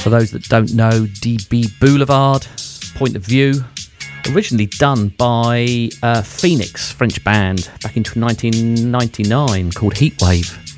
For those that don't know, DB Boulevard, Point of View, originally done by Phoenix, French band, back in 1999 called Heatwave.